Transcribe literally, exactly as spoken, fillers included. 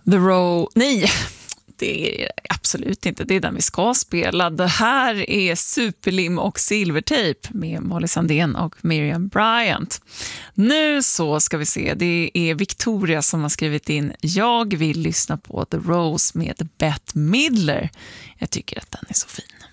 The Row... Nej, det är absolut inte. Det är den vi ska spela. Det här är Superlim och Silvertejp med Molly Sandén och Miriam Bryant. Nu så ska vi se. Det är Victoria som har skrivit in: jag vill lyssna på The Rose med Bette Midler. Jag tycker att den är så fin.